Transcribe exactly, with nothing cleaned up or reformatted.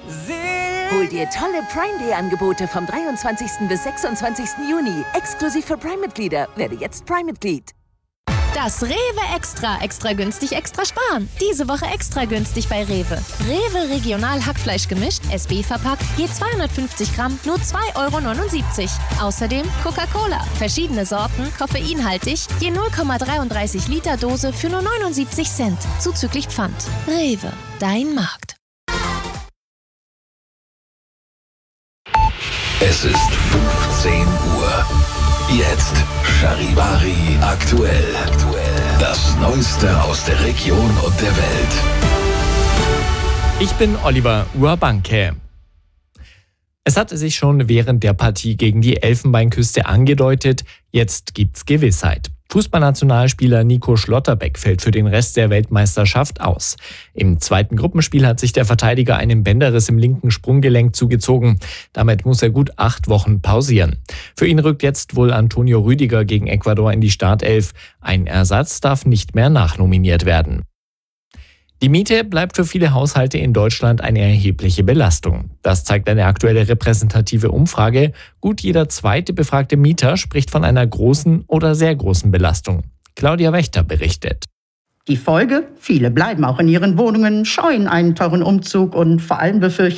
Hol dir tolle Prime-Day-Angebote vom dreiundzwanzigsten bis sechsundzwanzigsten Juni. Exklusiv für Prime-Mitglieder. Werde jetzt Prime-Mitglied. Das Rewe Extra. Extra günstig, extra sparen. Diese Woche extra günstig bei Rewe. Rewe Regional Hackfleisch gemischt, S B verpackt, je zweihundertfünfzig Gramm, nur zwei Euro neunundsiebzig. Außerdem Coca-Cola. Verschiedene Sorten, koffeinhaltig, je null Komma dreiunddreißig Liter Dose für nur neunundsiebzig Cent. Zuzüglich Pfand. Rewe, dein Markt. Es ist fünfzehn Uhr. Jetzt Charivari aktuell. Das Neueste aus der Region und der Welt. Ich bin Oliver Urbanke. Es hatte sich schon während der Partie gegen die Elfenbeinküste angedeutet, jetzt gibt's Gewissheit. Fußballnationalspieler Nico Schlotterbeck fällt für den Rest der Weltmeisterschaft aus. Im zweiten Gruppenspiel hat sich der Verteidiger einen Bänderriss im linken Sprunggelenk zugezogen. Damit muss er gut acht Wochen pausieren. Für ihn rückt jetzt wohl Antonio Rüdiger gegen Ecuador in die Startelf. Ein Ersatz darf nicht mehr nachnominiert werden. Die Miete bleibt für viele Haushalte in Deutschland eine erhebliche Belastung. Das zeigt eine aktuelle repräsentative Umfrage. Gut jeder zweite befragte Mieter spricht von einer großen oder sehr großen Belastung. Claudia Wächter berichtet. Die Folge? Viele bleiben auch in ihren Wohnungen, scheuen einen teuren Umzug und vor allem befürchten